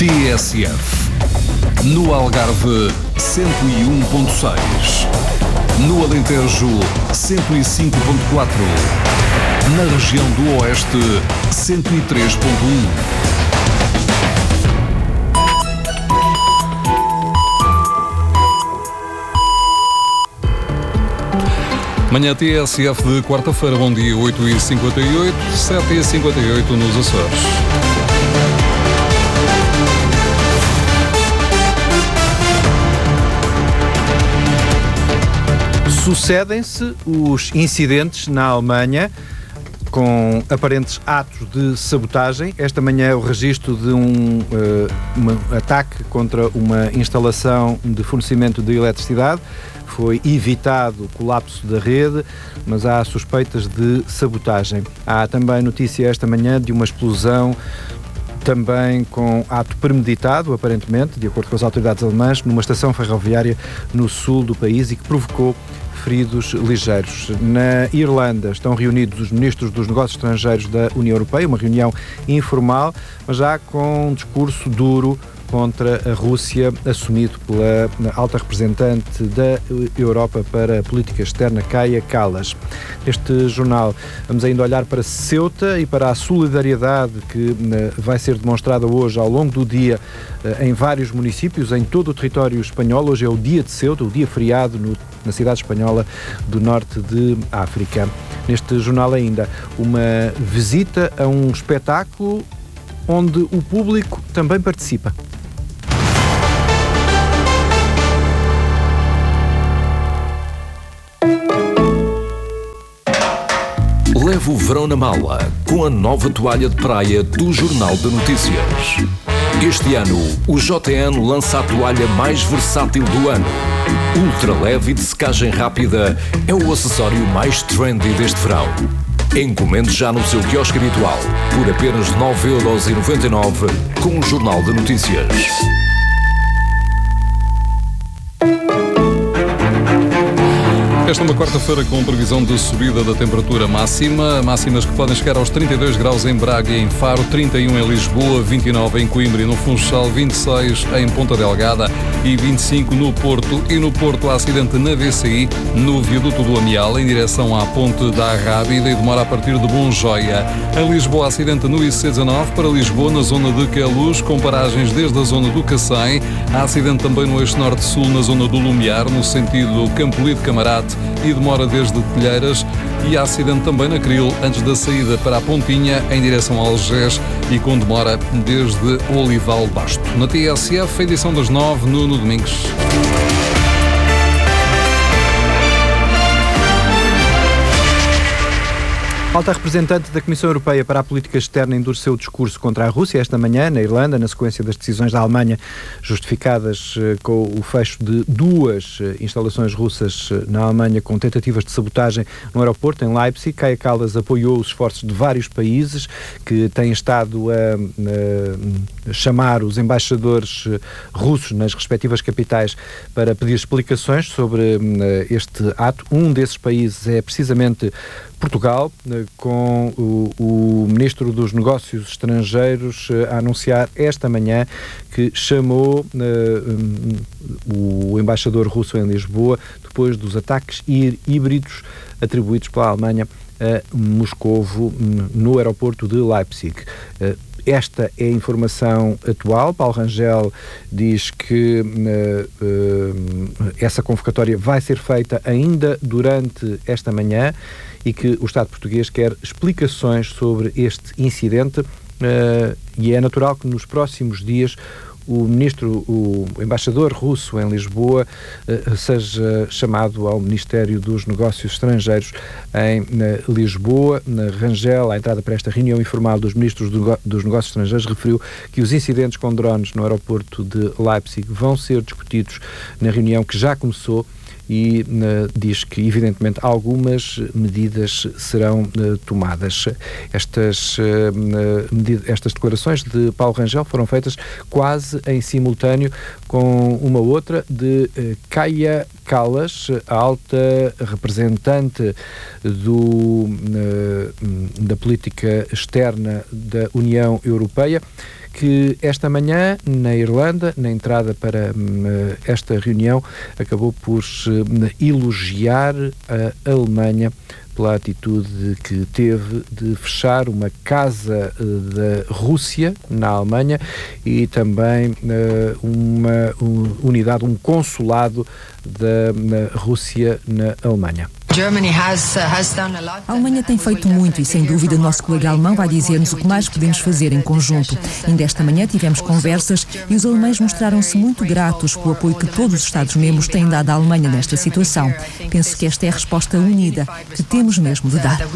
TSF. No Algarve, 101.6. No Alentejo, 105.4. Na região do Oeste, 103.1. Manhã TSF de quarta-feira, bom dia, 8h58, 7h58 nos Açores. Sucedem-se os incidentes na Alemanha com aparentes atos de sabotagem. Esta manhã o registro de um ataque contra uma instalação de fornecimento de eletricidade. Foi evitado o colapso da rede, mas há suspeitas de sabotagem. Há também notícia esta manhã de uma explosão também com ato premeditado, aparentemente, de acordo com as autoridades alemãs, numa estação ferroviária no sul do país e que provocou feridos ligeiros. Na Irlanda estão reunidos os ministros dos negócios estrangeiros da União Europeia, uma reunião informal, mas já com um discurso duro contra a Rússia, assumido pela alta representante da Europa para a política externa, Kaja Kallas. Neste jornal vamos ainda olhar para Ceuta e para a solidariedade que vai ser demonstrada hoje ao longo do dia em vários municípios, em todo o território espanhol. Hoje é o dia de Ceuta, o dia feriado na cidade espanhola do norte de África. Neste jornal ainda uma visita a um espetáculo onde o público também participa. Leve o verão na mala com a nova toalha de praia do Jornal de Notícias. Este ano, o JN lança a toalha mais versátil do ano. Ultra leve e de secagem rápida é o acessório mais trendy deste verão. Encomende já no seu quiosque habitual por apenas 9,99€ com o Jornal de Notícias. Esta é uma quarta-feira com previsão de subida da temperatura máxima, máximas que podem chegar aos 32 graus em Braga e em Faro, 31 em Lisboa, 29 em Coimbra e no Funchal, 26 em Ponta Delgada e 25 no Porto. E no Porto há acidente na VCI, no viaduto do Amial, em direção à Ponte da Arrábida e demora a partir de Bom Joia. Em Lisboa, acidente no IC19 para Lisboa, na zona de Queluz, com paragens desde a zona do Cacém. Há acidente também no eixo norte-sul, na zona do Lumiar, no sentido Campolide-Camarate, e demora desde Telheiras, e há acidente também na Cril, antes da saída para a Pontinha, em direção a Algés, e com demora desde Olival Basto. Na TSF, edição das 9, Nuno Domingos. A alta representante da Comissão Europeia para a Política Externa endureceu o discurso contra a Rússia esta manhã, na Irlanda, na sequência das decisões da Alemanha justificadas com o fecho de duas instalações russas na Alemanha com tentativas de sabotagem no aeroporto, em Leipzig. Kaja Kallas apoiou os esforços de vários países que têm estado a chamar os embaixadores russos nas respectivas capitais para pedir explicações sobre este ato. Um desses países é precisamente Portugal, com o Ministro dos Negócios Estrangeiros a anunciar esta manhã que chamou o embaixador russo em Lisboa depois dos ataques híbridos atribuídos pela Alemanha a Moscovo no aeroporto de Leipzig. Esta é a informação atual. Paulo Rangel diz que essa convocatória vai ser feita ainda durante esta manhã e que o Estado português quer explicações sobre este incidente e é natural que nos próximos dias o embaixador russo em Lisboa seja chamado ao Ministério dos Negócios Estrangeiros em Lisboa. Rangel, à entrada para esta reunião informal dos ministros dos Negócios Estrangeiros, referiu que os incidentes com drones no aeroporto de Leipzig vão ser discutidos na reunião que já começou e diz que, evidentemente, algumas medidas serão tomadas. Estas declarações de Paulo Rangel foram feitas quase em simultâneo com uma outra de Kaja Kallas, a alta representante da política externa da União Europeia, que esta manhã, na Irlanda, na entrada para esta reunião, acabou por elogiar a Alemanha pela atitude que teve de fechar uma casa da Rússia na Alemanha e também uma unidade, um consulado da Rússia na Alemanha. A Alemanha tem feito muito e, sem dúvida, o nosso colega alemão vai dizer-nos o que mais podemos fazer em conjunto. Ainda esta manhã tivemos conversas e os alemães mostraram-se muito gratos pelo apoio que todos os Estados-membros têm dado à Alemanha nesta situação. Penso que esta é a resposta unida que temos mesmo de dar.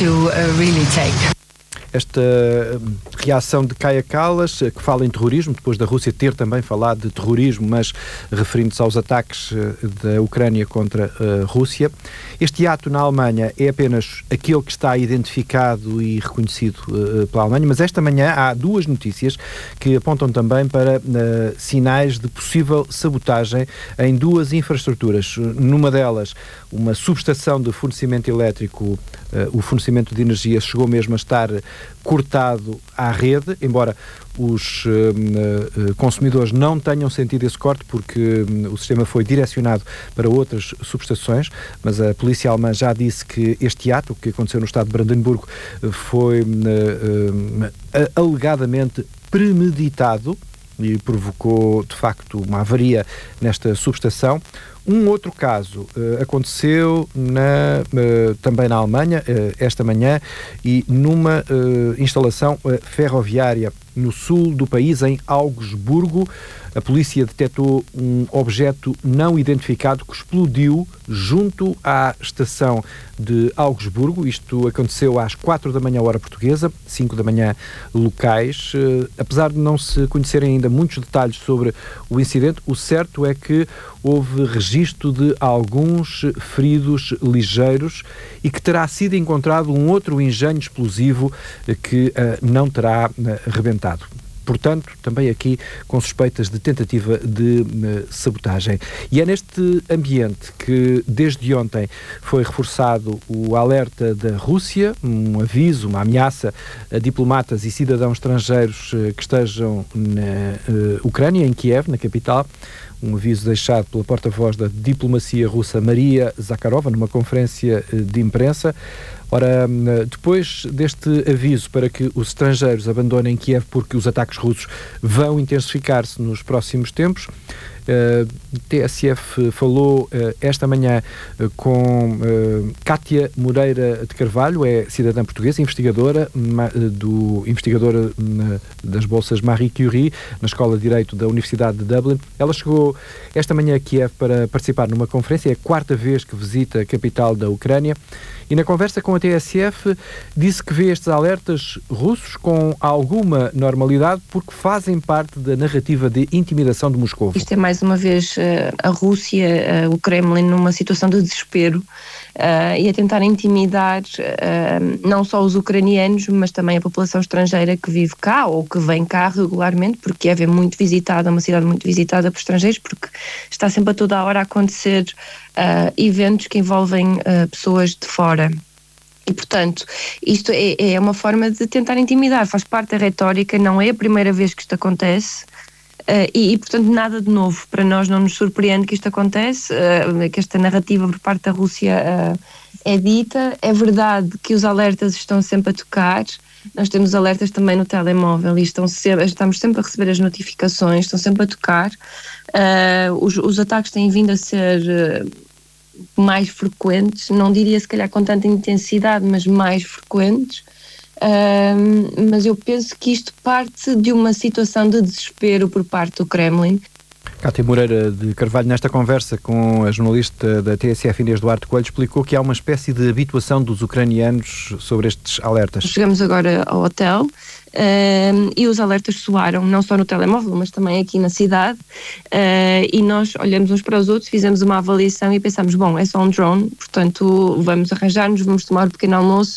Esta reação de Kaja Kallas, que fala em terrorismo, depois da Rússia ter também falado de terrorismo, mas referindo-se aos ataques da Ucrânia contra a Rússia. Este ato na Alemanha é apenas aquele que está identificado e reconhecido pela Alemanha, mas esta manhã há duas notícias que apontam também para sinais de possível sabotagem em duas infraestruturas. Numa delas, uma subestação de fornecimento elétrico, o fornecimento de energia chegou mesmo a estar cortado à rede, embora os consumidores não tenham sentido esse corte porque o sistema foi direcionado para outras subestações, mas a polícia alemã já disse que este ato, que aconteceu no estado de Brandemburgo, foi alegadamente premeditado e provocou, de facto, uma avaria nesta subestação. Um outro caso aconteceu também na Alemanha, esta manhã, e numa instalação ferroviária no sul do país, em Augsburgo. A polícia detectou um objeto não identificado que explodiu junto à estação de Augsburgo. Isto aconteceu às 4 da manhã, hora portuguesa, 5 da manhã locais. Apesar de não se conhecerem ainda muitos detalhes sobre o incidente, o certo é que houve registro de alguns feridos ligeiros e que terá sido encontrado um outro engenho explosivo que não terá rebentado. Portanto, também aqui com suspeitas de tentativa de sabotagem. E é neste ambiente que, desde ontem, foi reforçado o alerta da Rússia, um aviso, uma ameaça a diplomatas e cidadãos estrangeiros que estejam na Ucrânia, em Kiev, na capital. Um aviso deixado pela porta-voz da diplomacia russa, Maria Zakharova, numa conferência de imprensa. Ora, depois deste aviso para que os estrangeiros abandonem Kiev porque os ataques russos vão intensificar-se nos próximos tempos, TSF falou esta manhã com Cátia Moreira de Carvalho, é cidadã portuguesa, investigadora das bolsas Marie Curie, na Escola de Direito da Universidade de Dublin. Ela chegou esta manhã a Kiev para participar numa conferência, é a quarta vez que visita a capital da Ucrânia, e na conversa com a TSF disse que vê estes alertas russos com alguma normalidade porque fazem parte da narrativa de intimidação de Moscou. Isto é mais uma vez a Rússia, o Kremlin, numa situação de desespero e a tentar intimidar não só os ucranianos, mas também a população estrangeira que vive cá ou que vem cá regularmente, porque Kiev é muito visitada, uma cidade muito visitada por estrangeiros, porque está sempre a toda a hora a acontecer eventos que envolvem pessoas de fora. E, portanto, isto é uma forma de tentar intimidar, faz parte da retórica, não é a primeira vez que isto acontece. E, portanto, nada de novo. Para nós não nos surpreende que isto acontece, que esta narrativa por parte da Rússia é dita. É verdade que os alertas estão sempre a tocar. Nós temos alertas também no telemóvel e estamos sempre a receber as notificações, estão sempre a tocar. Os ataques têm vindo a ser mais frequentes, não diria se calhar com tanta intensidade, mas mais frequentes. Mas eu penso que isto parte de uma situação de desespero por parte do Kremlin. Cátia Moreira de Carvalho, nesta conversa com a jornalista da TSF Inês Duarte Coelho, explicou que há uma espécie de habituação dos ucranianos sobre estes alertas. Chegamos agora ao hotel e os alertas soaram, não só no telemóvel, mas também aqui na cidade, e nós olhamos uns para os outros, fizemos uma avaliação e pensámos, bom, é só um drone, portanto vamos arranjar-nos, vamos tomar um pequeno almoço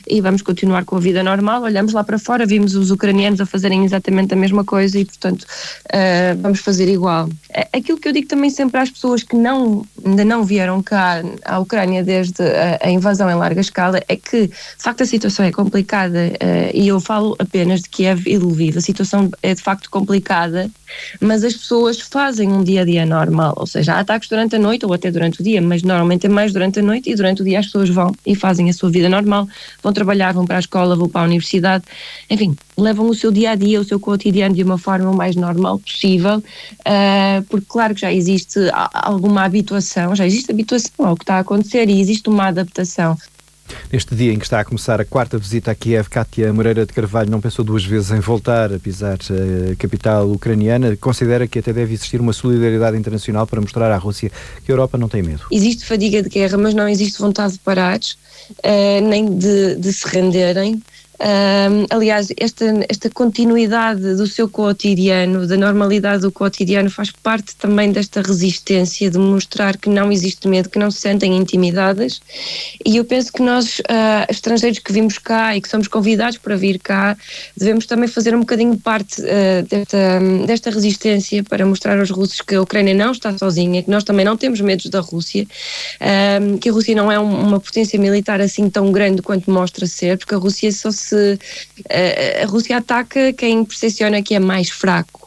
e vamos continuar com a vida normal. Olhamos lá para fora, vimos os ucranianos a fazerem exatamente a mesma coisa e, portanto, vamos fazer igual. Aquilo que eu digo também sempre às pessoas que ainda não vieram cá à Ucrânia desde a invasão em larga escala é que, de facto, a situação é complicada e eu falo apenas de Kiev e Lviv. A situação é de facto complicada, mas as pessoas fazem um dia-a-dia normal, ou seja, há ataques durante a noite ou até durante o dia, mas normalmente é mais durante a noite e durante o dia as pessoas vão e fazem a sua vida normal, vão trabalhar, vão para a escola, vão para a universidade, enfim, levam o seu dia-a-dia, o seu cotidiano de uma forma o mais normal possível, porque claro que já existe alguma habituação, ao que está a acontecer e existe uma adaptação. Neste dia em que está a começar a 4ª visita a Kiev, Kátia Moreira de Carvalho não pensou duas vezes em voltar a pisar a capital ucraniana. Considera que até deve existir uma solidariedade internacional para mostrar à Rússia que a Europa não tem medo. Existe fadiga de guerra, mas não existe vontade de parar, nem de se renderem. Aliás, esta continuidade do seu cotidiano, da normalidade do cotidiano, faz parte também desta resistência de mostrar que não existe medo, que não se sentem intimidadas, e eu penso que nós, estrangeiros que vimos cá e que somos convidados para vir cá, devemos também fazer um bocadinho parte desta resistência para mostrar aos russos que a Ucrânia não está sozinha, que nós também não temos medos da Rússia, que a Rússia não é uma potência militar assim tão grande quanto mostra ser, porque a Rússia a Rússia ataca quem percepciona que é mais fraco.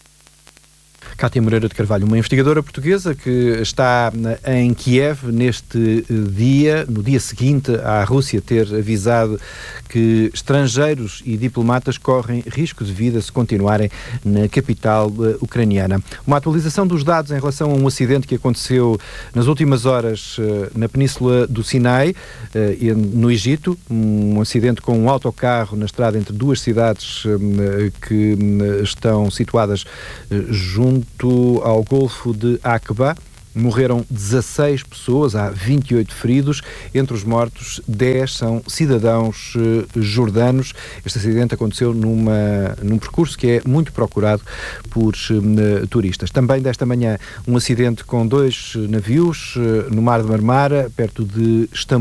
Kátia Moreira de Carvalho, uma investigadora portuguesa que está em Kiev neste dia, no dia seguinte à Rússia ter avisado que estrangeiros e diplomatas correm risco de vida se continuarem na capital ucraniana. Uma atualização dos dados em relação a um acidente que aconteceu nas últimas horas na Península do Sinai, no Egito, um acidente com um autocarro na estrada entre duas cidades que estão situadas junto ao Golfo de Aqaba. Morreram 16 pessoas, há 28 feridos. Entre os mortos, 10 são cidadãos jordanos. Este acidente aconteceu num percurso que é muito procurado por turistas. Também desta manhã, um acidente com 2 navios no Mar de Marmara, perto de Istambul.